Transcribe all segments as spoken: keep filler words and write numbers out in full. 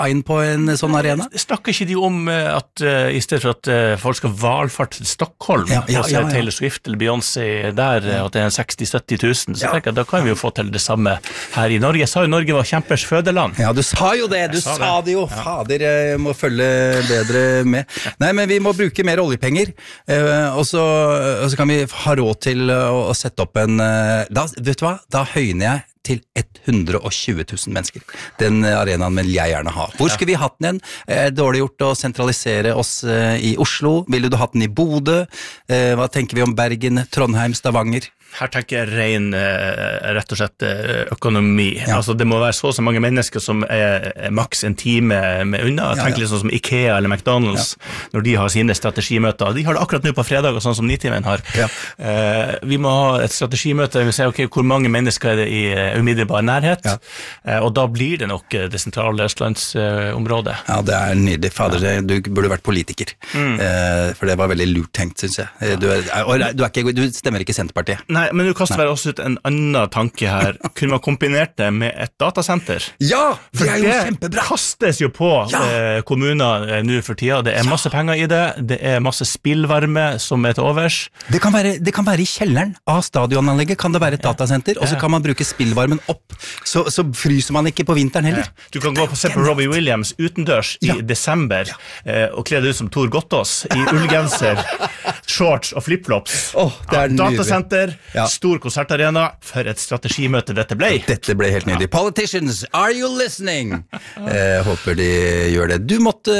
inn på en sånn arena? Snakker ikke de om at uh, i stedet for at uh, folk skal valfarte til Stockholm, ja, ja, ja, ja. Taylor Swift eller Beyoncé der, ja. At det er seksti til sytti tusen, så ja. tenker jeg, da kan vi jo få til det samme her i Norge. Jeg sa jo Norge var kjempers fødeland. Ja, du sa jo det, du sa, sa det. det jo. Ja. Fader, jeg må følge bedre med. Nei, men vi må bruke mer oljepenger, uh, og, så, og så kan vi ha råd til å, å sette opp en, uh, da, vet du hva, da høyner jeg til hundre og tjue tusen mennesker. Den arenaen vil jeg gjerne ha. Hvor skulle vi hatt den igjen? Eh, dårlig gjort å sentralisere oss eh, i Oslo. Ville du hatt den i Bodø? Eh, hva tenker vi om Bergen, Trondheim, Stavanger? Her tenker jeg ren, rett og slett, økonomi. Ja. Altså, det må være så så mange mennesker som er, er maks en time med unna. Jeg tenker ja, ja. Litt sånn som IKEA eller McDonald's, ja. Når de har sine strategimøter. De har det akkurat nå på fredag, sånn som Nitimen har. Ja. Eh, vi må ha et strategimøte, vi ser okay, hvor mange mennesker er det i umiddelbar nærhet, ja. eh, og da blir det nok det sentrale østlandsområdet. Ja, det er nydelig. Fader, ja. Du burde vært politiker. Mm. Eh, for det var veldig lurt tenkt, synes jeg. Du, er, og, du, er ikke, du stemmer ikke Senterpartiet. Nei, men du kaster vel også ut en annen tanke her. Kunne man kombinert det med et datasenter? Ja, det er jo det kjempebra. Kastes jo på ja. eh, kommuner eh, nå for tida. Det er masse ja. penger i det. Det er masse spillvarme som er til overs. Det kan være, det kan være i kjelleren av stadionanlegget, kan det være et datasenter, ja. Og så kan man bruke spillvarmen opp, så, så fryser man ikke på vinteren heller. Ja. Du kan gå på se på Robbie Williams utendørs ja. I desember ja. eh, og kle deg ut som Tor Gottaas i ullgenser, shorts og flipflops. Oh, det er ja, datasenter. Ja. Stor konsertarena for et strategimøte dette ble. Dette ble helt nydelig. Ja. Politicians, are you listening? eh, håper de gjør det. Du måtte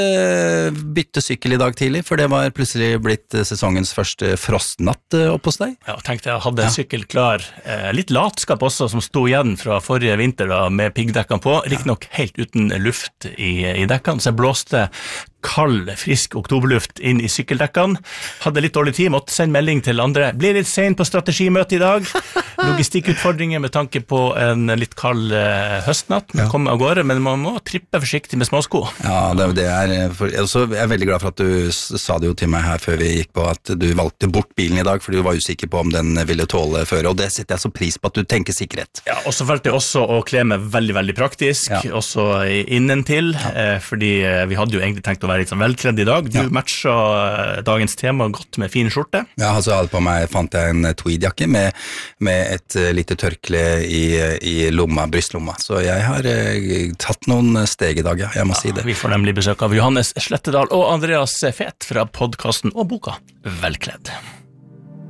bytte sykkel i dag tidlig, for det var plutselig blitt sesongens første frostnatt opp hos deg. Ja, tenkte jeg hadde en ja. Sykkel klar. Eh, litt latskap også, som sto igjen fra forrige vinter da, med piggdekkene på. Riktignok helt uten luft i, i dekkene, så jeg blåste kald, frisk oktoberluft inn i sykkeldekkene. Hadde litt dårlig tid, måtte sende melding til andre. Blir litt sen på strategimøte i dag. Logistikkutfordringer med tanke på en litt kald uh, høstnatt. Man ja. Kommer av gårde, men man må trippe forsiktig med småsko. Ja, det, det er for, altså, jeg er veldig glad for at du sa det jo til meg her før vi gikk på at du valgte bort bilen i dag, for du var usikker på om den ville tåle føre, og det setter jeg så pris på at du tenker sikkerhet. Ja, og så valgte jeg også å kle meg veldig, veldig praktisk, ja. Også innentil, ja. eh, fordi vi hadde jo egentlig tenkt å være litt sånn velkledd i dag. Du ja. Matcha dagens tema godt med fin skjorte. Ja, altså hadde på meg, fant jeg en tweedjakke med, med et lite tørkle i, i lomma, brystlomma. Så jeg har eh, tatt noen steg i dag, ja, jeg må ja, si det. Vi får nemlig besøk av Johannes Slettedal og Andreas Fet fra podcasten og boka Velkledd.